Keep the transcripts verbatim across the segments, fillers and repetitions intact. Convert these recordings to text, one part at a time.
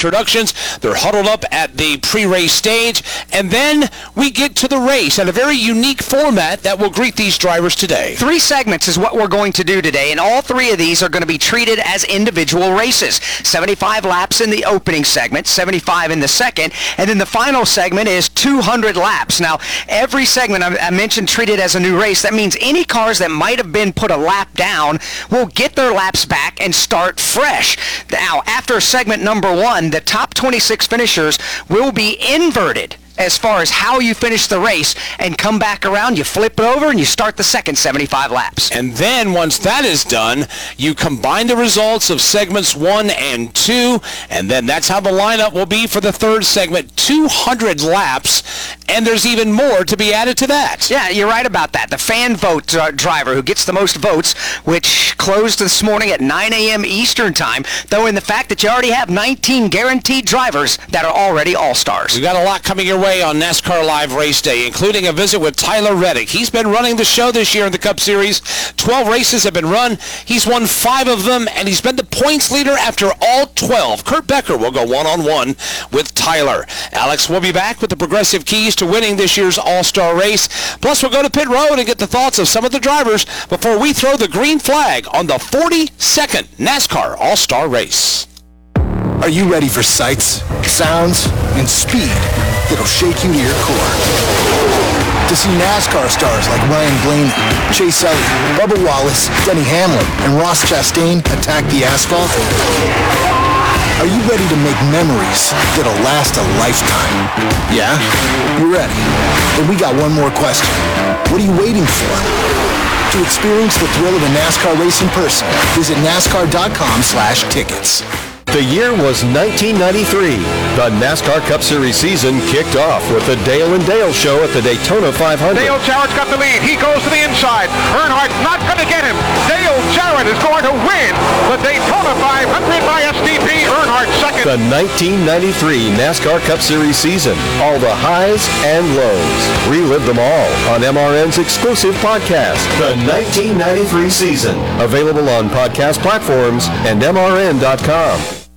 introductions. They're huddled up at the pre-race stage, and then we get to the race at a very unique format that will greet these drivers today. Three segments is what we're going to do today, and all three of these are going to be treated as individual races. seventy-five laps in the opening segment, seventy-five in the second, and then the final segment is two hundred laps. Now, every segment I, I mentioned treated as a new race. That means any cars that might have been put a lap down will get their laps back and start fresh. Now, after segment number one, the top twenty-six finishers will be inverted as far as how you finish the race and come back around, you flip it over, and you start the second seventy-five laps. And then once that is done, you combine the results of segments one and two, and then that's how the lineup will be for the third segment, two hundred laps, and there's even more to be added to that. Yeah, you're right about that. The fan vote uh, driver who gets the most votes, which closed this morning at nine a.m. Eastern time, though in the fact that you already have nineteen guaranteed drivers that are already all-stars. We've got a lot coming your way on NASCAR Live Race Day, including a visit with Tyler Reddick. He's been running the show this year in the Cup Series. twelve races have been run. He's won five of them, and he's been the points leader after all twelve. Kurt Becker will go one-on-one with Tyler. Alex will be back with the progressive keys to winning this year's All-Star race. Plus, we'll go to pit road and get the thoughts of some of the drivers before we throw the green flag on the forty-second NASCAR All-Star race. Are you ready for sights, sounds, and speed that'll shake you to your core? To see NASCAR stars like Ryan Blaney, Chase Elliott, Bubba Wallace, Denny Hamlin, and Ross Chastain attack the asphalt? Are you ready to make memories that'll last a lifetime? Yeah? You're ready. But we got one more question. What are you waiting for? To experience the thrill of a NASCAR race in person, visit NASCAR.com slash tickets. The year was nineteen ninety-three. The NASCAR Cup Series season kicked off with the Dale and Dale Show at the Daytona five hundred. Dale Jarrett's got the lead. He goes to the inside. Earnhardt's not going to get him. Dale Jarrett is going to win the Daytona five hundred by S T P. Earnhardt second. The nineteen ninety-three NASCAR Cup Series season. All the highs and lows. Relive them all on M R N's exclusive podcast, The nineteen ninety-three Season. Available on podcast platforms and M R N dot com.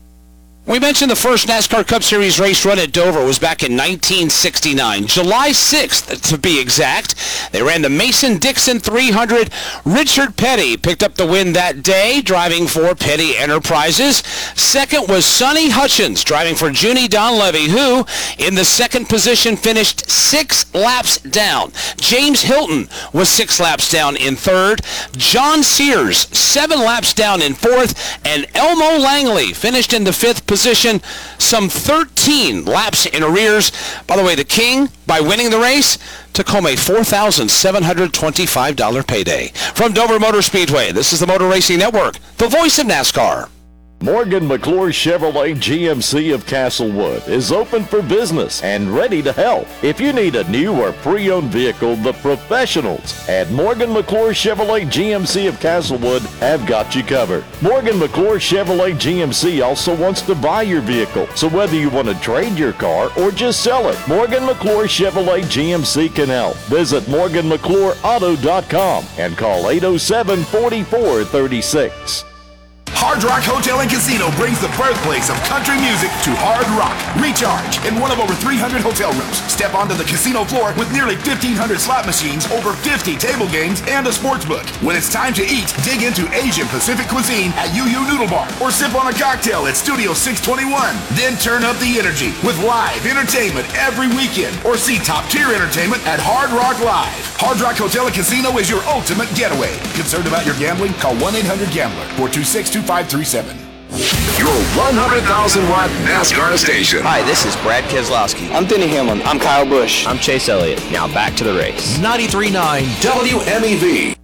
We mentioned the first NASCAR Cup Series race run at Dover was back in nineteen sixty-nine, July sixth to be exact. They ran the Mason-Dixon three hundred. Richard Petty picked up the win that day, driving for Petty Enterprises. Second was Sonny Hutchins, driving for Junie Donlevy, who, in the second position, finished six laps down. James Hilton was six laps down in third. John Sears, seven laps down in fourth. And Elmo Langley finished in the fifth position. position, some thirteen laps in arrears. By the way, the King, by winning the race, took home a four thousand seven hundred twenty-five dollars payday. From Dover Motor Speedway, this is the Motor Racing Network, the voice of NASCAR. Morgan McClure Chevrolet G M C of Castlewood is open for business and ready to help. If you need a new or pre-owned vehicle, the professionals at Morgan McClure Chevrolet G M C of Castlewood have got you covered. Morgan McClure Chevrolet G M C also wants to buy your vehicle, so whether you want to trade your car or just sell it, Morgan McClure Chevrolet G M C can help. Visit Morgan McClure Auto dot com and call eight oh seven, four four three six. Hard Rock Hotel and Casino brings the birthplace of country music to Hard Rock. Recharge in one of over three hundred hotel rooms. Step onto the casino floor with nearly fifteen hundred slot machines, over fifty table games, and a sports book. When it's time to eat, dig into Asian Pacific cuisine at Yu Yu Noodle Bar, or sip on a cocktail at Studio six twenty-one. Then turn up the energy with live entertainment every weekend, or see top-tier entertainment at Hard Rock Live. Hard Rock Hotel and Casino is your ultimate getaway. Concerned about your gambling? Call one eight hundred gambler, four two six, two five three seven. Your one hundred thousand watt NASCAR station. Hi, this is Brad Keselowski. I'm Denny Hamlin. I'm Kyle Busch. I'm Chase Elliott. Now back to the race. ninety-three point nine W M E V.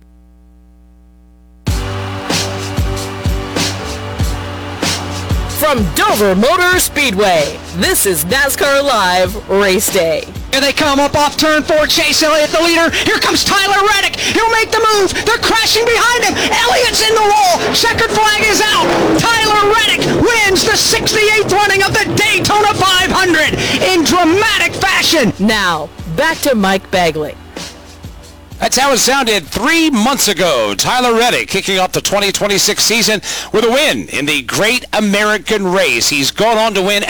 From Dover Motor Speedway, this is NASCAR Live Race Day. Here they come up off turn four. Chase Elliott, the leader. Here comes Tyler Reddick. He'll make the move. They're crashing behind him. Elliott's in the wall. Checkered flag is out. Tyler Reddick wins the sixty-eighth running of the Daytona five hundred in dramatic fashion. Now, back to Mike Bagley. That's how it sounded three months ago. Tyler Reddick kicking off the twenty twenty-six season with a win in the Great American Race. He's gone on to win